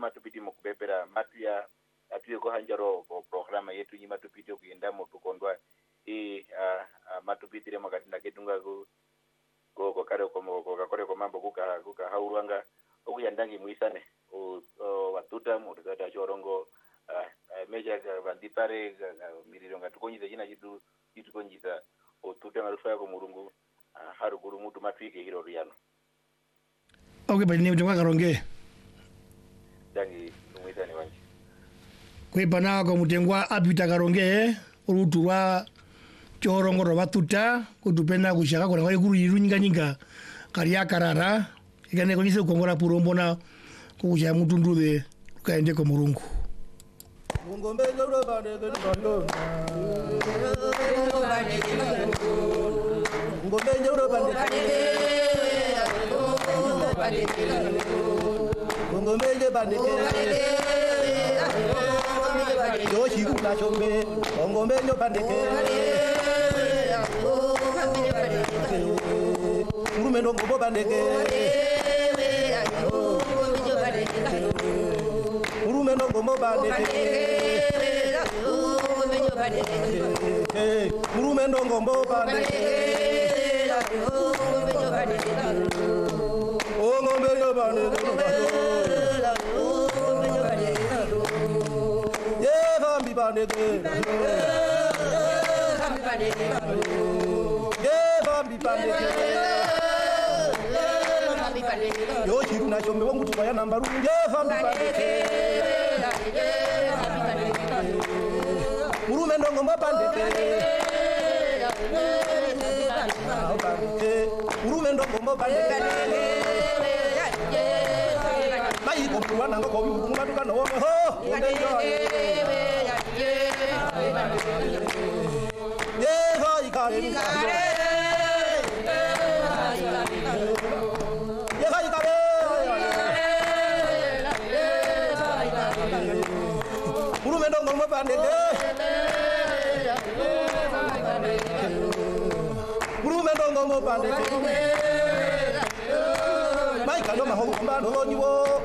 matupiti mukubepera matuya atuye ko hanjaro programa yetu nyima tupiti kuenda mutukondwa matupitire makatinda kedunga ko kare ko mambo kuka hauranga okuyandangi muisane watuta mutata chorongo meja vandipare miriro ngatukonyiza china chitu konyiza otuta ngarufa ko murungu haruguru mutu matwike hiro riano. Okay, bali ni mtwa karonge dangi muisane wanje kwebana ko mutengwa apita karonge uruturwa chorongo ro batuta kutupenda kushaka kona kwa ikuru yirunyinga kariya karara ikane konyise kongora purombona kuja mutundude kaende ko murungu ngombe joro bade gando ngombe joro bade ngombe bade yo shiru la chombe ngombe yo bade urumendo ngombe bade urumendo ngombe bade urumendo ngombe bade o ngombe yo bade ye vambi bade ye vambi bade yo chiru na chombe wangu tubaya namba runge vambi bade urumendo ngombe bade urumendo ngombe bade mai ko kuwana ngo ko urumendo tukana wo ho ye vai kare ye vai kare urumendo ngombe bade urumendo ngombe bade mai kalo mahongo mbano nyiwo